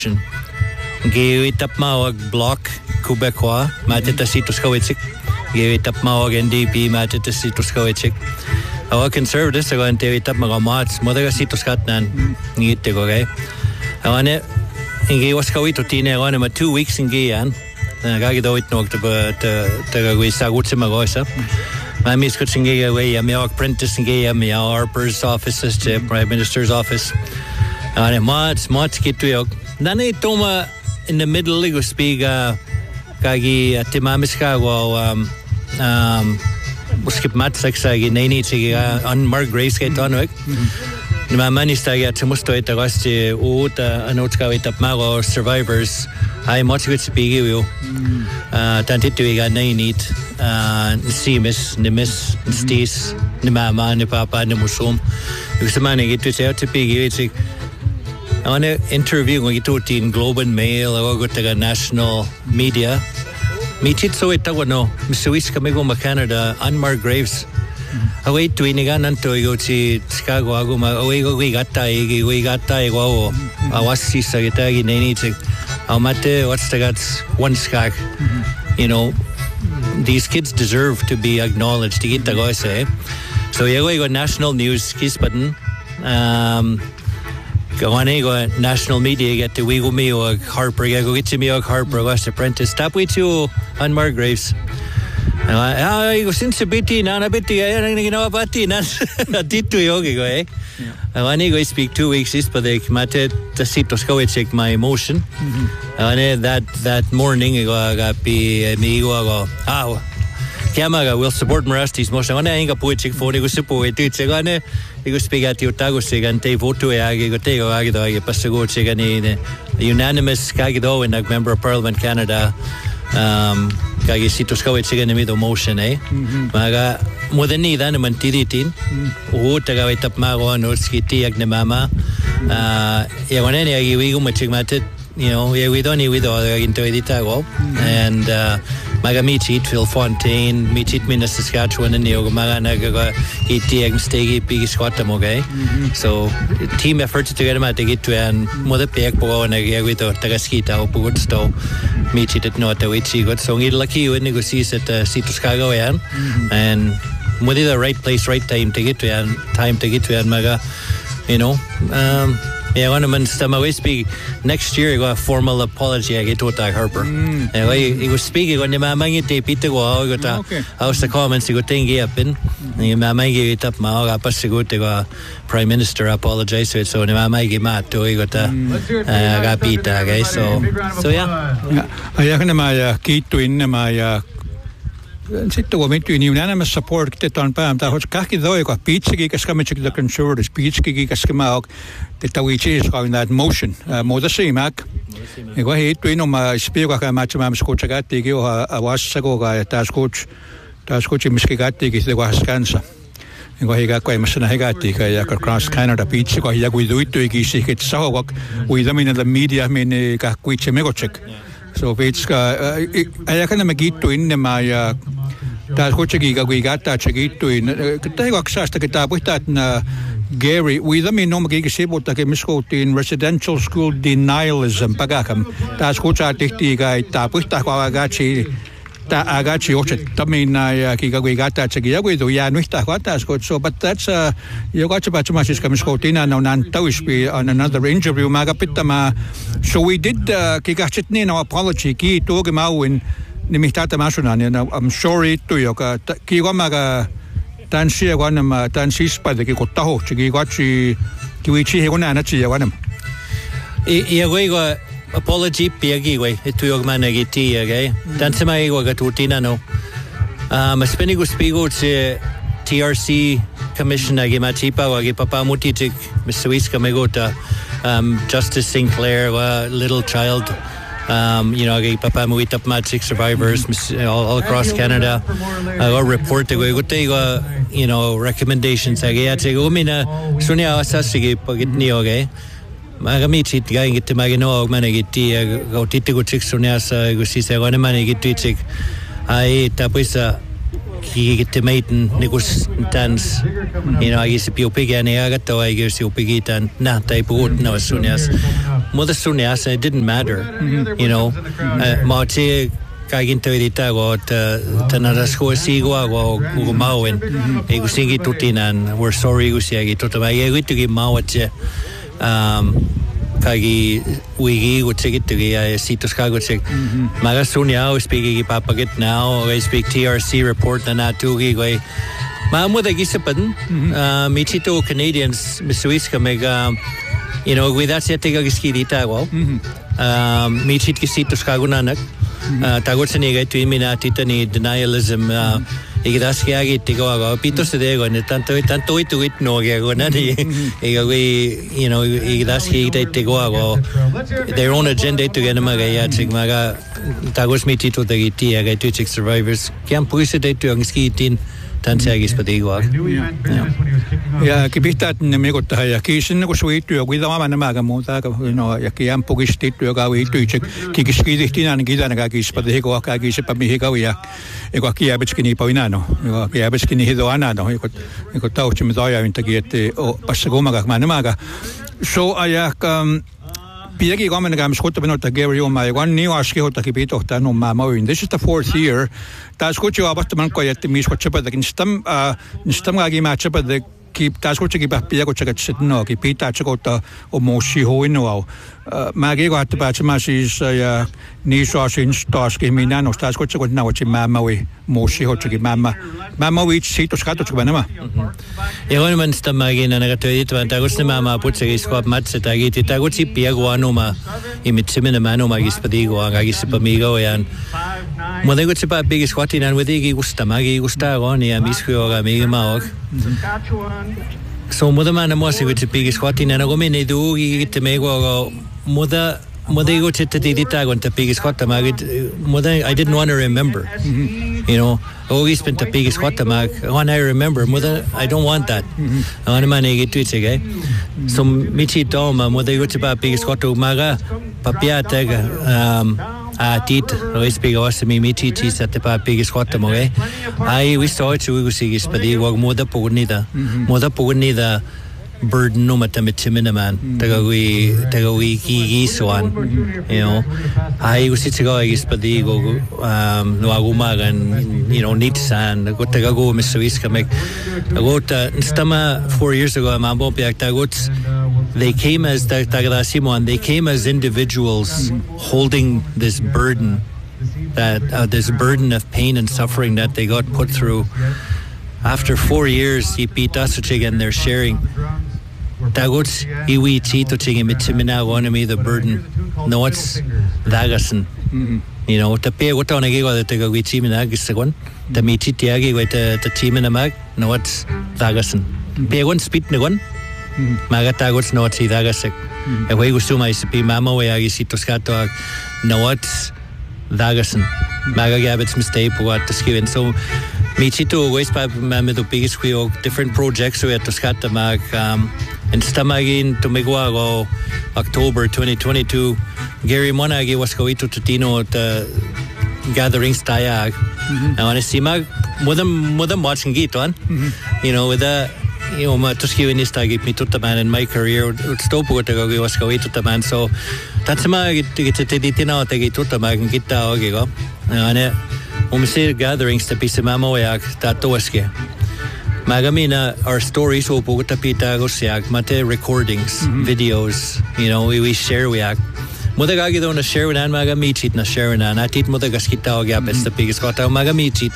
Gay Tapmawag Bloc Quebecois, Matitasitos Kowitsik, Gay Tapmawag NDP, Matitasitos Kowitsik. Our conservatives are going to tap Magamats, Modagasitos Katnan, Nitego, okay? I want it in Gay was Kowito Tina, I want him 2 weeks in Gayan. Gagido it knocked about the Sagutzimagosa. My Miss Kutsingay away, a Mayor Apprentice and Gay, a Mayor Harper's office, the Prime Minister's office. And a Mats get to Yok. Nani Toma in the middle, Ligo speak Gagi Timamiska, skip Mats like Sagi, Nani, unmarked grace get on it. My money stagger to Musto Tagasti, Uta, and Utska with Mago survivors. I much good speak you. Tantitu got Nainit, Seamus, Nimis, Stis, Nimama, Nipapa, Nimusum. It was the money get to say to Piggy. I want to interview when you do it in Globe and Mail or go to the national media. Meet it so it no. Mr. Wiska Mego Canada, unmarked graves. Away to Inigan and to go to Chicago, Aguma, away go we got Taigo, Awasi Sagitagi, Nanitic, Amate, what's the guts, one skag. You know, these kids deserve to be acknowledged to get the guy say. So yeah, we got national news, kiss button. Go national media get to Wigo me or Harper, go get to me or Harper, West Apprentice. Stop with you on Margraves. I go since a bitty, Nana bitty, I know about it. I did to yogi go, eh? I want to go speak 2 weeks, but they committed the seat to go check my emotion. And that morning, I got me go, Kamaga will support Marastis most. I want to hang up with Chick for the support it. You speak at your Tagosig and take vote to Agitego Agido, Passago Chigani, unanimous Kagido and a member of Parliament Canada. Kagisitos Kowit Chigan in the motion, eh? Maga Modeni than a Mantiditin, who Tagawit up Mago and Urski Tiag Nemama. Yawanani, we go much, you know, we don't need with all into Editago and Magamichi, Phil Fontaine, Michit Minas Saskatchewan, and Yogamaga, Etiag, Stegi, Pig Squatamoge. So, team effort to get them at the get to and Mother Pekpo and I with Tagaskita, Pugutsto, Michit at Nota, which he got so lucky when you see at Chicago and Modi the right place, right time to get to and Maga, you know. Yeah, when I'm in Stamaway speak next year, I got a formal apology. I get to Harper. He was speaking when the Mamma tape it to go. I got house the comments. He got thing up in. The Mamma gave it up. My pass go to Prime Minister apologize to it. So the Mamma gave mat to he got beat guys. So yeah. I can my key to in my. Sitten kun miettii niin enemmän support tetaan päin, mutta jos kaikki toikaa piitsäkin käskämetsik the conservatives piitsäkin käskemä on että we change that motion muuta siimäk. Ja kun hiittui inoma spiuka kämätsemään skutsa kättikin on vassakoga ja taas kutsi miski kättikin sitä kohdassa kanssa. Ja kun hiikä koimassa näin kättikin ja cross Canada piitsäkä ja kun tuittuikin siihen sahoak uitaminen the media meni kuitse megotsek. So piitsäkä ajakan me kiittu enemmän ja taas kutsukin kun käyttää chegittuin teikaksaasta kita puhtaat Gary uitaminen nomakin sivuttakin miskoutiin residential school denialism pagakam taas kutsaa tehtiin että puhtaa kun agatsi osettamina ja kun käyttää chegi ja kun jää yhtä taas kutsu but that's you got to patch much miskoutiin on tauispi on another interview maga pitämä so we did kikatsit niin apology ki tuogemauin nimittäin tämä asunan ja I'm sorry to joka kiikommaga tämän sijakanama tämän sispäitäkin kun tahotsikin katsi kivichi hekonäänätsiä vanhemma. Ja kuinka apology piäkin kui että jogmannakin tiedä tämän sama ei kuinka tuutina no. Mä speniku spiikutse TRC commissioner ma chipa wagi papa mutitik Mr. Wiska megota Justice Sinclair little child. You know, Papa Muit up Magic survivors all across Canada. I report to go, you know, recommendations. I get to go, Mina, Sonia Sassigi, Pagitni, okay. Magamichi, going to Magino, Managiti, go Titigo Chick Soniasa, go see one man, get to chick. I tapisa kiigittämeiten nikus dans agis piopigani agato agis upigitan natai puutna sunias mutta sunias it didn't matter maati kaikintoidita got tanaras ko sigwa go mawin igusingi tutinan we're sorry gusiagi totama yegitugi mawatje kagi wigi gutsigitugi sitos kagutsig maga sunia speaking papaget now I speak TRC report na tugi go mamu da gisapan michito Canadians misuiska mega with that setega giskidita go michit gisitos kagunanak tagotsaniga tuimina titani denialism igdaskiagi tigoago pitos de go ne tanto itu no go nadi igdaski tigoago their own agenda to get maga ya chigmaga tagos mitito de gitia ga tuchik survivors kiam puisite tu angskitin tansiagis padigoag ja kibihtat nemegotah ja kisin ko suitu ja kuidama namaga muuta ja kiam pugistit ja gawi tuchik kiskiditina gidana ga kispadigo ka kispa mihigawi ego kiabetskini painano ego kiabetskini hidoanano ego tauchim doya intagiete o passagomaga manamaga so ayak Piagi gamen gam skotto benota Gary Oma one new aski hota kibito tano mama in this is the 4th year ta skotto abat man ko yet mi skotto pa nistam agi match pa de keep ta skotto ki pa piago chagat sitno ki pita chagota o moshi ho ino magi go at pa chamasis ya ni so sin stas ki minano ta skotto ko na wachi mama we moshi ho chagi mama we sito skato chbanama Egon man stamagi na nagatoit van tagos mama putse skop matse tagiti tagotsi piago anoma imitsimena mano magis padigo agis pamigo yan modego tsipa bigis kwatinan wedigi gustamagi gustago ni amiskhio ga migmaog so modamana mosi with bigis kwatinan agomene du gitemego modego titita gon tapigis kwatamag I didn't want to remember always spent the biggest kwatamag when I remember I don't want that ana manegi tuitsege so michi doma modego tsipa bigis kwatumaga papiatega tit roispiga wasmi michi at the biggest kwatamoge I we saw it we sigis padigo moda pugnida burden no matamitimina man tagawi ki swan I was sitting go is padigo no agumagan nitsan go tagago misuiska make got stama 4 years ago mambo piaktagots they came as tagadasimo they came as individuals holding this burden this burden of pain and suffering that they got put through after 4 years and they're sharing Tagots iwi chito chingi mitsimina wanami the burden no it's dagasan tape what on agigo the tagawi chimina gisagon the michitiagi with the chimina mag no it's dagasan pegon spit nagon maga tagots no it's dagasek away gusuma ispi mama way agisito skato no it's dagasan maga gabits mistake what to skiven so michito waste pipe mama the biggest different projects we at Toscata mag and stamagin to Miguago October 2022 Gary Monagi was goito Tino at gatherings tayag I want to see mag modem watching giton with that matuski in this tag me to man in my career stop what I was goito to man so that's my get to Tino take to mag and get ogigo and we see gatherings to piece mamoyak that toske Magamina our stories o pugutapita gosiak mate recordings videos we share we Modagagi do na share na magamichit na share na natit modagaskita og yapes the biggest kota magamichit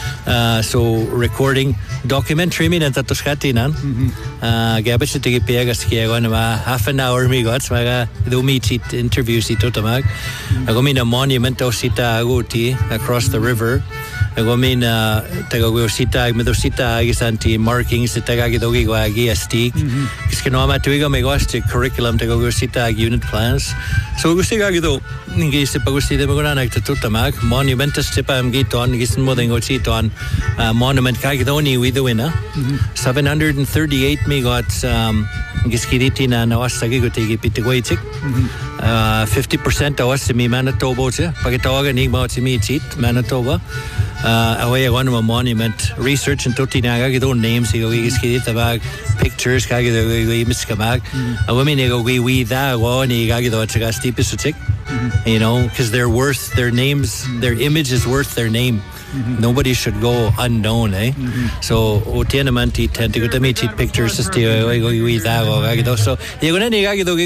so recording documentary min at toskatinan gabes tigi pegas kiego na half an hour mi gots maga do michit interviews ito tamag agomina monument o sita aguti across the river agomina tagagosita medosita gisanti markings tagagi dogi agi astik kiskenoma tuigo megosti curriculum tagagosita unit plans so gustigagi do ningi se pagusti de magona to tamag monument stipa am giton gisen modengo chiton monument kagidoni we the winner $738 million mi got giskiriti na nawasagi ko tigi pitiguitik. 50% awas mi Manitoba che. Pagitawaga ni mo mi chit Manitoba. Away one of monument research and tutti na gagi do names go giskirita bag pictures gagi do miskamag. Awami ne go we da go ni gagi do chaga stipisutik. You know, because they're worth their names, their image is worth their name. Nobody should go unknown, eh? So, Otianamanti tend to go to meet pictures, so, you're going to go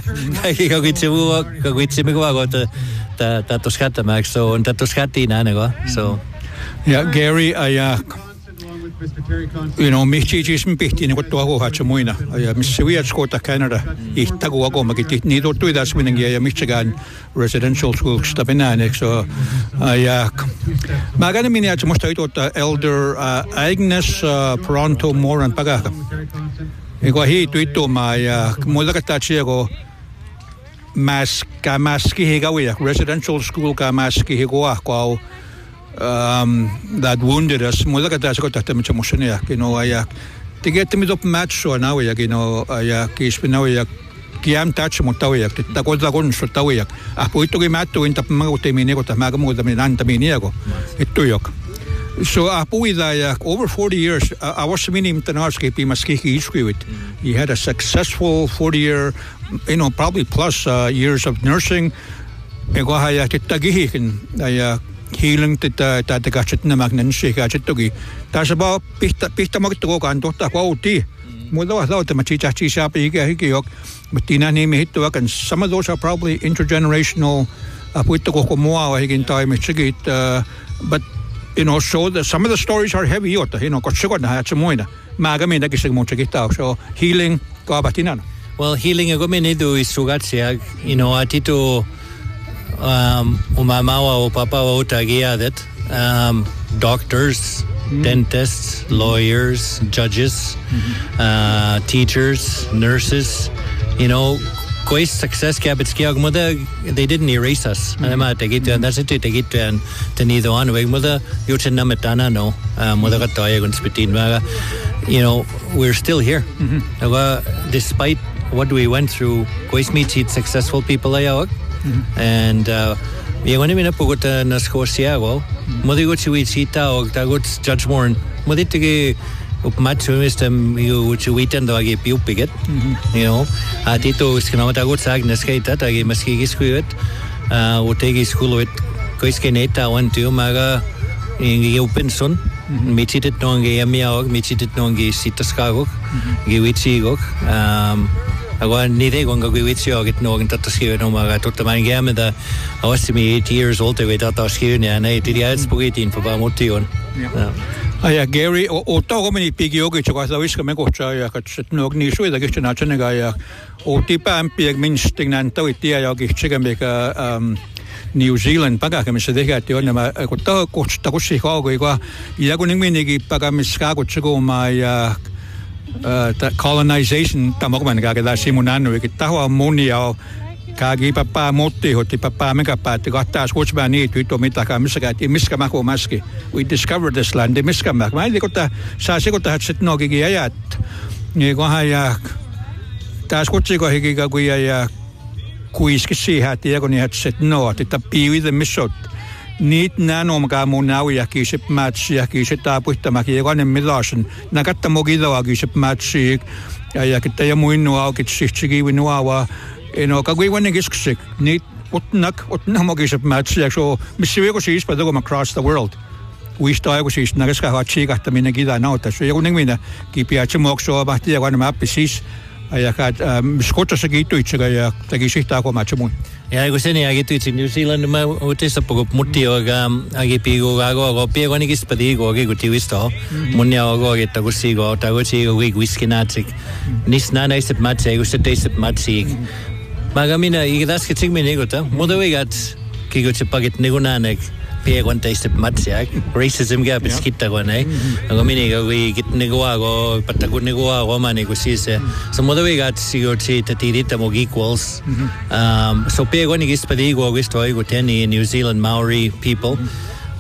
so. Yeah, Gary, you know, michijis mpihti ni kutuago hacha muina. Ya misiwia skota Canada. Ihtago ako magiti ni do tuidas winangia ya Michigan residential school stabinanek so ya magana mini hacha musta ito elder Agnes Toronto Moran pagaka. Iko hi tuito ma ya mula katachi ako mas kamaski higawiya residential school kamaski higawa kwao that wounded us. Mula ka tayo ko tatami sa motion niya. Kino to get me up match so now ya kispinaw ya kiam touch mo taw ya takon so taw ya. Apo ito gimato in tap mga utemini ko tamaga mo dami nan tamini ako. Ito yok. So apo ya over 40 years I was minim tanarski pi maskiki iskwit. He had a successful 40-year, you know, probably plus years of nursing. Ego haya titagihin healing tatagachet na magnan siya gachet togi. Tas ba pista magtugo kan to ta kwauti. Mula wa daw ta machichachi siya higayok. Matina ni mehito and some of those are probably intergenerational puito ko kumuha higin tayo michigit but you know so some of the stories are heavy yota you know kotsugo na hatsa moina. Magami na kisig mo chigita so healing ko batinan. Well, healing agumi do isugat siya you know atito umamawa o papa o tagia that doctors, dentists, lawyers, judges, teachers, nurses, you know, quite success kabitskiag mother they didn't erase us. And that's it take it and to neither on way mother yuchen nametana no mother katoya gun spitin maga you know we're still here. Despite what we went through quite meet successful people ayawag. And yung na pugot na Scotiago, modi go chiwi chita o tagot Judge Moran, modi tigi upmatsu mistem you chiwitan do agi piupiget, you know, atito iskanama tagot sa Agnes kaita tagi maskigis kuit, utegi school it koiskeneta one two maga ingi openson, michitit no angi yamiawag, michitit no angi sitaskagok, giwichigok, Awan nide gonga gwiwitsio git no gita taskiyo no maga totaman game da awasimi 8 years old we that taskiyo ni ana iti ads pugitin pa motion. Aya Gary o to ko mini pigio ge chwa sa wis kame ko cha ya ka chitnog ni shu da ge chna chne ga ya o tipa am pig min sting nan to iti ya ge chega me ka New Zealand paga kame se dega ti ona ma ko to ko ta ko si ko go ya ko ning mini gi paga miska ko chego ma ya that colonization tamogman gagada simunano ikitawa munio kagi papa motti hoti papa mega pat gotta squash bani to mita ka misagati miskamako maski we discovered this land de miskamak mai dikota sa sigota hat no gi ayat ni go haya ta squash go higi ga gu ya kuis ki si hat ya go ni hat set no ta piwi the misot Niet nanom ka muna ya kisip match ya kisip tapos tamakiya ne milasan nakatamogido kisip match ya kita ya muino au kitsigi winowa eno kagwiwan ne giskik niet utnak mogis match ya so misiwe ko sis pa go across the world we stay ko sis nagaska ha chiga taminagida nauta so yung ningmina kipiache mokso ba tiya ko na pisis ay ka skota sa gitu itsaga ya tagisita ko macho mo. Ya gusto niya gitu in New Zealand ma utis sa pagop muti o agi pigo gago pigo ni gispadigo agi guti wisto munya o agi tagusigo wi whisky natsik nis na isip matse gusto isip matsik magamina igas kitsig minigota modawigat kigo chipagit nigunanek piego isip matsiak racism gap is kita ko na agomini wi git niguago patagun niguago mani gusise so modawigat sigo chi tatirita mo equals so piego ni gispadigo gusto ay guteni New Zealand Maori people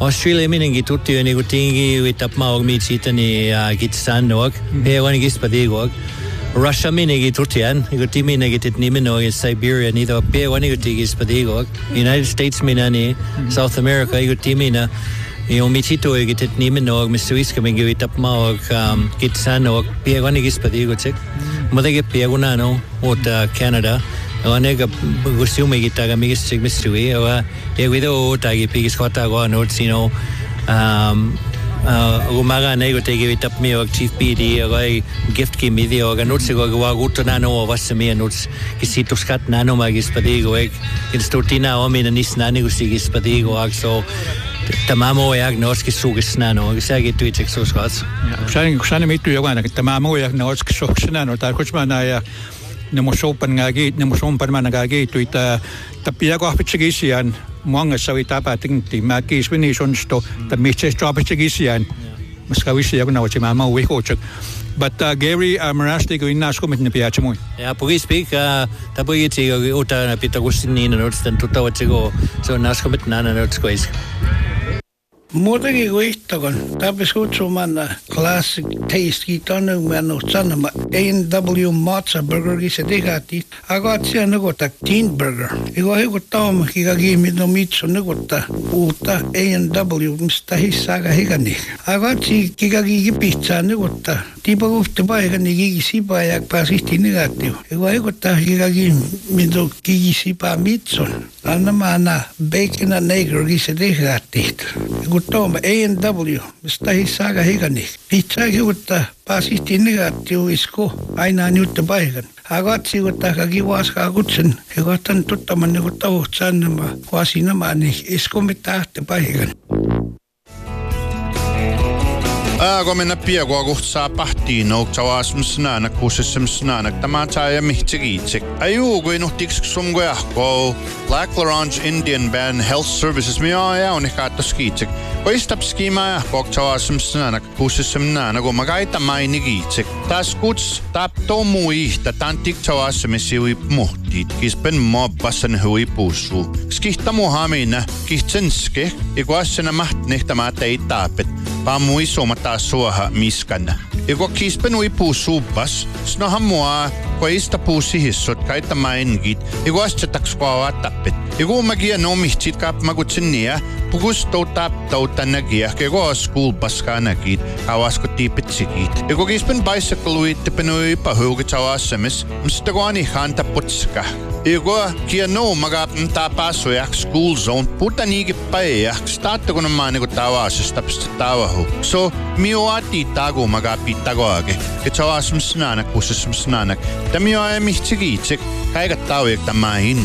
Australia minenkin tutti niinku tingi vitap maog miitsitani kitsannog peoni gispadigog Russia minenkin tuttian niinku timinenkin tit nimenog Siberia niitä peoni gispadigog United States minani South America niinku timina yung michito tit nimenog misuiska mingi vitap maog kitsannog peoni gispadigog check madage peona no ota Canada Anega gustiumi gitaga migis sig misui wa ewido tagi pigis kota go notsino umaga nego tegi vitap mi og chief PD og gift ki mi dio ga notsigo go guto nano wasmi nots kisito skat nano magis padigo ek instortina o mi nis nani gusigis padigo ak so tamamo jak norski sugis nano sagi twitch so skats kusani mitu yogana tamamo jak norski sugis nano ta kuchmana ya Nemosopan ngagi, nemosompan man ngagi tuita tapiago apitsigisian muanga sawita patingti makis winisonsto the miches apitsigisian maskawisi ako na wachi mama uwihochak but Gary Marasti go inasko mit nepiachmoy ja pogi speak tapogi uta pitagusini na notstan tutawachigo so nasko mit nana notskois Muutakin kuin ihtokan. Täpis kutsumaan classic taste kiitonne mennä sanoma A&W Matza burger se tehati. Agat siellä nukota teen burger. Iko hikuttaa kika kiimit no mitso nukota uutta A&W mistä hissaaka hikani. Agat si kika kiki pizzaa nukota. Tiipa kuhti paikani kiki sipaa ja pääsihti negatiiv. Iko hikuttaa kika kiimit no kiki sipaa mitson. Anna maana bacon and egg se tehati. Toma A&W, mistä hissaaka hikani. Pizza kiutta pääsihti negatiiv isko aina nyutta paikan. Agatsi kiutta kaki vaaskaa kutsen. Egotan tuttaman niinku tavuht sannama vaasinamaan isko mitahti paikan. Aago mennä piakua kuhtsaa pahtiin nouktsavaasmsnääna kuusessemsnääna tämä täällä mihtigiitsek. Ajuuku inuhtiks sumgojahko Black Lorange Indian Band Health Services miaa on ehkä skiitsek. Koistapskimaa jahkoktavaasmsnääna kuusessemnääna kun makaita mainigiitsek. Taas kuts taptoo muihta tantiktavaasmisiui muhtiit. Kispen mobbassan hui puusuu. Skihtamu hamina kihtsenske ikuassena mahtnehtamaa tei taapet. Paamui somata suoha miskanna. Iko kispen ui puusuu bas. Snohan mua koista puusi hissot kaita maingit. Iko astetakskuavaa tappet. Iko magia nomihtit kaapmakutsen nia. Pukustou taptau tänäkiä. Iko school baskaa näkit. Kawasko tiipetsikit. Iko kispen bicycle uittepenui pahuukitsavaasemis. Mistä koani hanta putska. Iko kieno magapn tapasujak school zone. Putaniiki päijäk. Staattakun maa niinku tavaasesta pistä tavahu. So mioati tagu magapi tagoake. Kitsavaasmsnaanak kusesmsnaanak. Tämä on mihtsikiitsek. Kaikat taujek tämäin.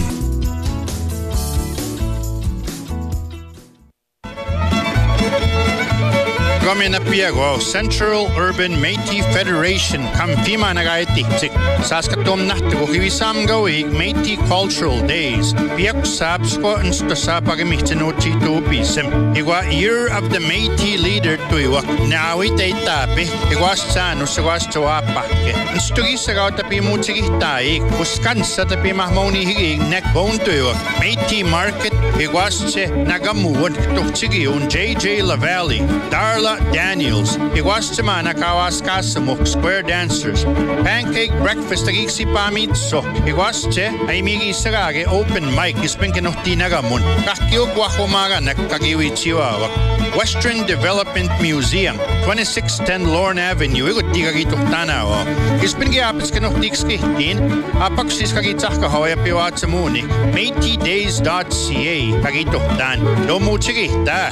Komina piago Central Urban Métis Federation kamfima nagaittik saskatom nahtago hivisamgoig Métis Cultural Days piak sapsko instasapage mihtenoti tupisem igwa Year of the Métis Leader tuiwa nawi teitape igwa sanu sagwas tuapakke instugisagauta pi mutigihtai kuskansa tapi mahmoni higi neckbone tuiwa Métis Market igwa se nagamuwon tuhtigiun JJ Lavallee Darla Daniels, Iguastimana Kawaskasamuk Square Dancers, Pancake Breakfast Agiksi Pamitso, Iguaste, Aimigi Sarage Open Mic Ispinkinuhti Nagamun, Kakio Guahomaga Nakagiwi Chihuahua, Western Development Museum, 2610 Lorne Avenue, Igutigagito Tanao, Ispingi Apiskinuhtikski in, Apaksiskagitaka Hoya Piwatsamuni, MétisDays.ca, Kagito Dan, Lomuchigita.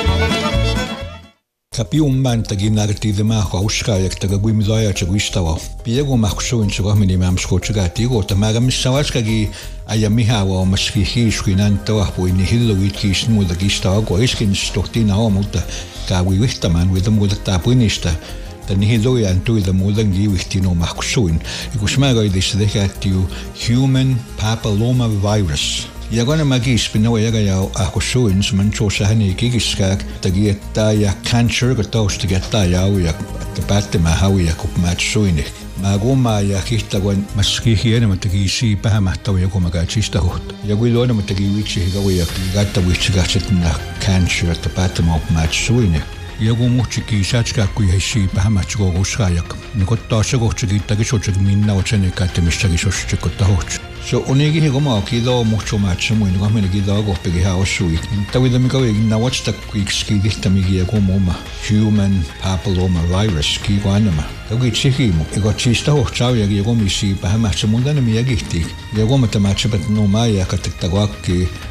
Kapiumman taginarti ma khaushkayak tagaguimidaya chaguistawa piego makhsuin chugahmini mamskochugati go tamagamisawashkagi ayamihawa maskihi shkinantawa poini hillowitkish mudagistawa go iskin stohtina omuta kawiwihtaman widamudata puinista tanihilloyan tuida mudangi wihtino makhsuin ikusmaga idisdehatiu human papilloma virus Jagana magis pinoa jagaja ahkosuins mancho sahani kigiskak tagietta ja cancer gatosta getta ja päättämään hauja kun matsuinik Mä kummaa ja kihtakoin maskihi enemmän teki sii pähämähtävä joku mä käyt sistä huhta. Ja kun luonnomme teki vitsi hikavu ja käyttävitsi katsettina cancer, että päättämään oppimaat suine. Joku muhtsikin sätskä, kun jäi sii pähämähtsä koko saajaka. Niin kottaa se kohtsakin takia sotsakin minna oot sen eikä, että missäkin sotsakin kottaa hohtsa. Se on eikin hikomaa kiitoa muhtsomaatsa muin, kun meni kiitoa kohpekin hän osui. Tavita mikä olikin navotsta kuikski kihtämikin ja kumuma human papilloma virus kiiko enemmän. Jokin tsihimu, eikä siistä hohtsaaviakin ja komissiin pähämähtsä mun tänne miä kihtiin. Ja komatta mätsä, että no mä ei ehkä tektä kakki